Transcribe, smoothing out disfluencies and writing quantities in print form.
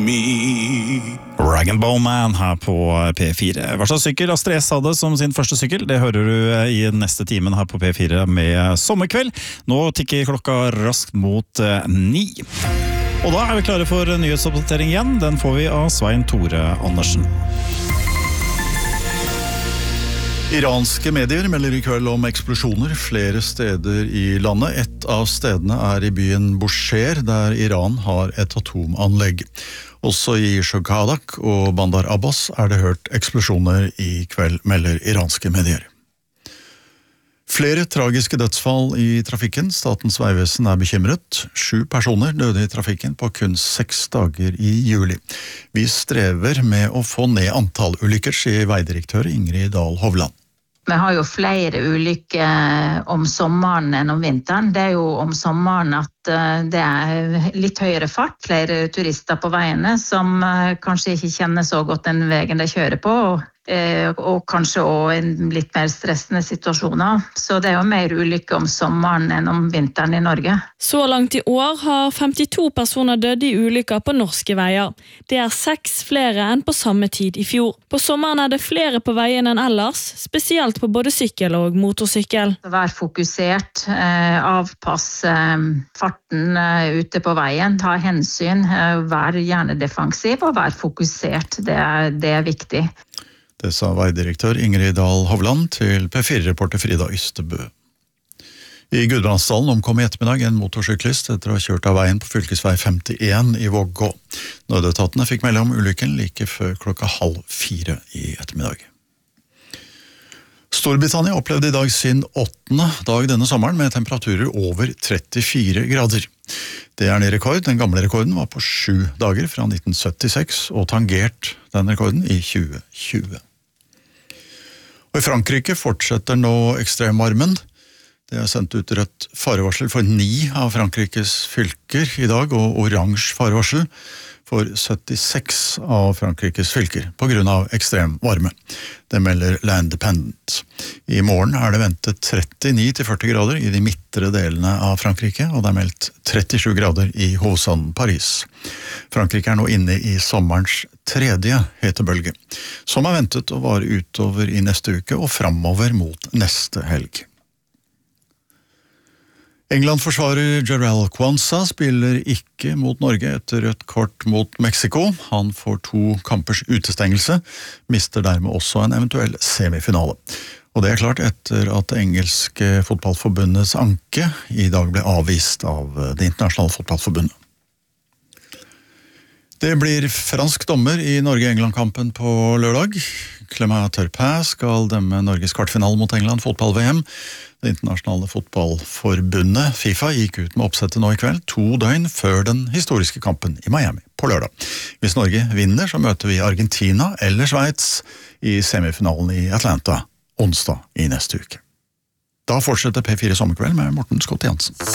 me. Rag and Bone Man her på P4. Hva slags sykkel Astrid S hadde som sin første sykkel, det hører du i neste timen her på P4 med Sommerkveld. Nå tikker klokka raskt mot 9. Og da er vi klare for nyhetsoppdatering igjen. Den får vi av Svein Tore Andersen. Iranske medier melder i kveld om eksplosjoner flere steder i landet. Et av stedene er i byen Bushehr, der Iran har et atomanlegg. Også i Shogadak og Bandar Abbas er det hørt eksplosjoner i kveld, melder iranske medier. Flere tragiske dødsfall i trafikken. Statens vegvesen er bekymret. 7 personer døde i trafikken på kun 6 dager i juli. Vi strever med å få ned antall ulykker, sier veidirektør Ingrid Dahl Hovland. Vi har jo flere ulykker om sommeren enn om vinteren. Det er jo om sommeren at det er litt høyere fart, flere turister på veiene som kanskje ikke kjenner så godt den veien de kjører på, og kanskje også en litt mer stressende situasjoner. Så det er jo mer ulykker om sommeren enn om vinteren i Norge. Så langt i år har 52 personer dødd i ulykker på norske veier. Det er 6 flere enn på samme tid i fjor. På sommeren er det flere på veien enn ellers, spesielt på både sykkel og motorsykkel. Vær fokusert, avpasse farten ute på veien, ta hensyn, vær gjerne defensiv og vær fokusert. Det er viktig. Det sa veidirektør Ingrid Dahl Hovland til P4-reporter Frida Ystebø. I Gudbrandsdalen omkom i ettermiddag en motorsyklist etter å ha kjørt av veien på fylkesvei 51 i Vågå. Nødetatene fikk melde om ulykken like før 3:30 i ettermiddag. Storbritannia opplevde i dag sin 8. dag denne sommeren med temperaturer over 34 grader. Det er en rekord. Den gamle rekorden var på 7 dager fra 1976 og tangert den rekorden i 2020. Og i Frankrike fortsetter nå ekstremvarmen. Det er sendt ut rødt farevarsel for 9 av Frankrikes fylker i dag, og oransje farevarsel for 76 av Frankrikes fylker på grunn av ekstrem varme. Det melder L'Independent. I morgen er det ventet 39-40 grader i de midtre delene av Frankrike, og det er meldt 37 grader i hovedstaden Paris. Frankrike er nå inne i sommerens 3. hetebølge, som er ventet å vare utover i neste uke og fremover mot neste helg. England-forsvarer Jarell Quansah spiller ikke mot Norge etter rødt kort mot Mexico. Han får 2 kampers utestengelse, mister dermed også en eventuell semifinale. Og det er klart etter at det engelske fotballforbundets anke i dag ble avvist av det internasjonale fotballforbundet. Det blir fransk dommer i Norge-England-kampen på lørdag. Clément Turpin skal dømme Norges kvartfinale mot England fotball-VM. Det internasjonale fotballforbundet, FIFA, gikk ut med oppsettet nå i kveld, 2 døgn før den historiske kampen i Miami på lørdag. Hvis Norge vinner, så møter vi Argentina eller Schweiz i semifinalen i Atlanta onsdag i neste uke. Da fortsetter P4 Sommerkveld med Morten Scott Jansen.